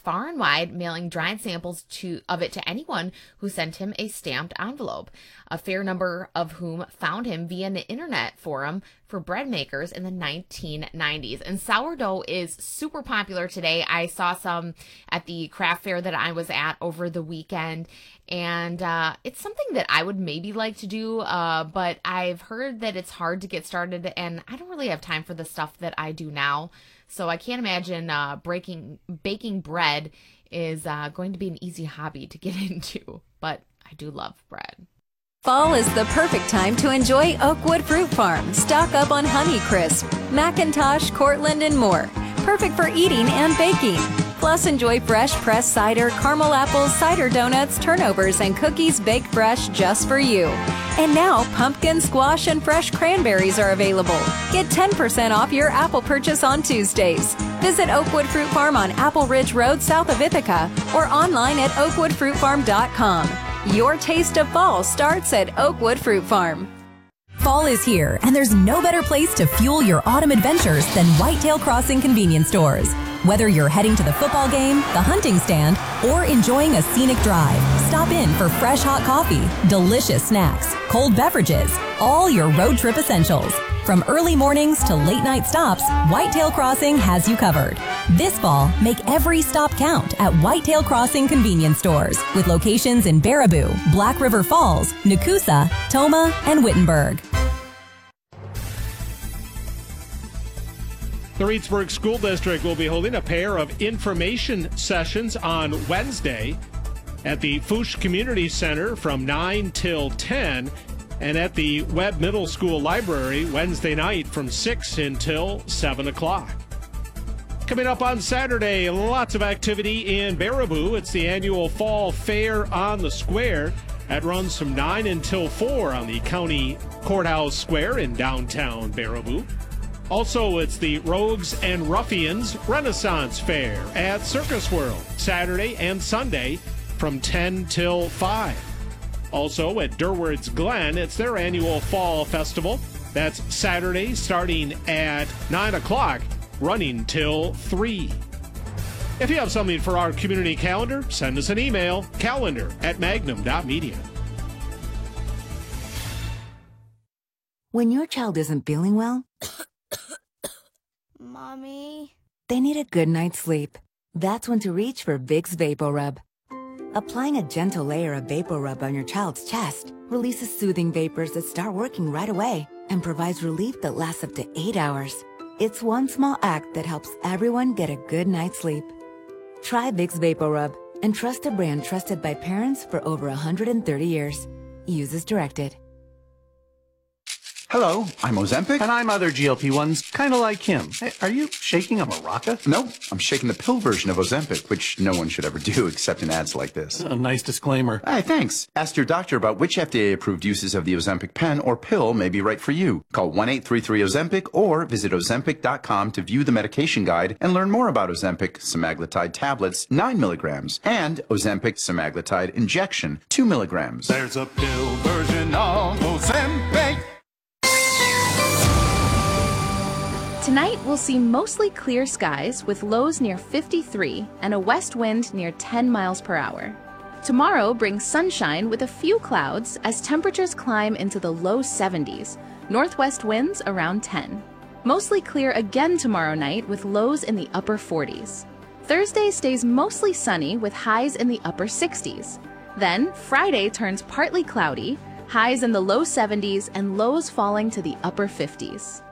far and wide, mailing dried samples of it to anyone who sent him a stamped envelope, a fair number of whom found him via an internet forum for bread makers in the 1990s. And sourdough is super popular today. I saw some at the craft fair that I was at over the weekend, and it's something that I would maybe like to do, but I've heard that it's hard to get started, and I don't really have time for the stuff that I do now. So I can't imagine baking bread is going to be an easy hobby to get into, but I do love bread. Fall is the perfect time to enjoy Oakwood Fruit Farm. Stock up on Honeycrisp, Macintosh, Cortland, and more. Perfect for eating and baking. Plus, enjoy fresh pressed cider, caramel apples, cider donuts, turnovers, and cookies baked fresh just for you. And now, pumpkin, squash, and fresh cranberries are available. Get 10% off your apple purchase on Tuesdays. Visit Oakwood Fruit Farm on Apple Ridge Road south of Ithaca or online at oakwoodfruitfarm.com. Your taste of fall starts at Oakwood Fruit Farm. Fall is here, and there's no better place to fuel your autumn adventures than Whitetail Crossing convenience stores. Whether you're heading to the football game, the hunting stand, or enjoying a scenic drive, stop in for fresh hot coffee, delicious snacks, cold beverages, all your road trip essentials. From early mornings to late night stops, Whitetail Crossing has you covered. This fall, make every stop count at Whitetail Crossing convenience stores with locations in Baraboo, Black River Falls, Nakusa, Toma, and Wittenberg. The Reedsburg School District will be holding a pair of information sessions on Wednesday at the Fouche Community Center from 9 till 10 and at the Webb Middle School Library Wednesday night from 6 until 7 o'clock. Coming up on Saturday, lots of activity in Baraboo. It's the annual Fall Fair on the Square. That runs from 9 until 4 on the County Courthouse Square in downtown Baraboo. Also, it's the Rogues and Ruffians Renaissance Fair at Circus World, Saturday and Sunday from 10 till 5. Also, at Durward's Glen, it's their annual Fall Festival. That's Saturday starting at 9 o'clock, running till 3. If you have something for our community calendar, send us an email, calendar@magnum.media. When your child isn't feeling well, Mommy? They need a good night's sleep. That's when to reach for Vicks VapoRub. Applying a gentle layer of VapoRub on your child's chest releases soothing vapors that start working right away and provides relief that lasts up to 8 hours. It's one small act that helps everyone get a good night's sleep. Try Vicks VapoRub and trust a brand trusted by parents for over 130 years. Use as directed. Hello, I'm Ozempic. And I'm other GLP-1s, kind of like him. Hey, are you shaking a maraca? No, I'm shaking the pill version of Ozempic, which no one should ever do except in ads like this. A nice disclaimer. Hey, thanks. Ask your doctor about which FDA-approved uses of the Ozempic pen or pill may be right for you. Call 1-833-OZEMPIC or visit Ozempic.com to view the medication guide and learn more about Ozempic semaglutide tablets, 9 milligrams, and Ozempic semaglutide injection, 2 milligrams. There's a pill version of Ozempic. Tonight, we'll see mostly clear skies with lows near 53 and a west wind near 10 miles per hour. Tomorrow brings sunshine with a few clouds as temperatures climb into the low 70s, northwest winds around 10. Mostly clear again tomorrow night with lows in the upper 40s. Thursday stays mostly sunny with highs in the upper 60s. Then, Friday turns partly cloudy, highs in the low 70s and lows falling to the upper 50s.